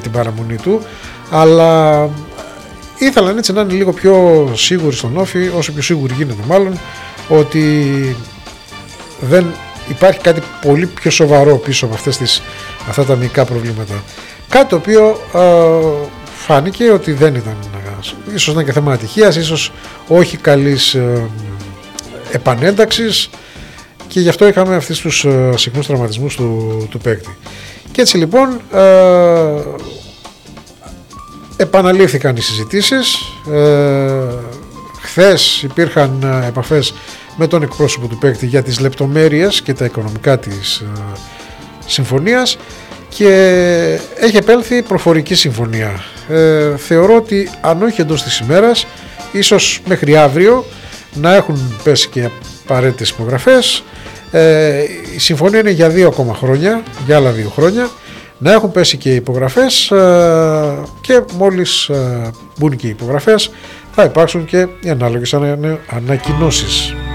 την παραμονή του, αλλά ήθελαν έτσι να είναι λίγο πιο σίγουροι στον Όφη, όσο πιο σίγουροι γίνεται μάλλον, ότι δεν υπάρχει κάτι πολύ πιο σοβαρό πίσω από αυτά τα μικρά προβλήματα. Κάτι το οποίο φάνηκε ότι δεν ήταν, ίσως ήταν και θέμα ατυχίας, ίσως όχι καλής επανένταξης, και γι' αυτό είχαμε αυτούς τους συχνούς τραυματισμούς του παίκτη. Και έτσι λοιπόν επαναλήφθηκαν οι συζητήσεις. Χθες υπήρχαν επαφές με τον εκπρόσωπο του παίκτη για τις λεπτομέρειες και τα οικονομικά της συμφωνίας και έχει επέλθει προφορική συμφωνία. Θεωρώ ότι αν όχι εντός της ημέρας, ίσως μέχρι αύριο να έχουν πέσει και απαραίτητες υπογραφές. Η συμφωνία είναι για 2 ακόμα χρόνια, για άλλα 2 χρόνια, να έχουν πέσει και οι υπογραφές, και μόλις μπουν και οι υπογραφές θα υπάρξουν και οι ανάλογες ανακοινώσεις.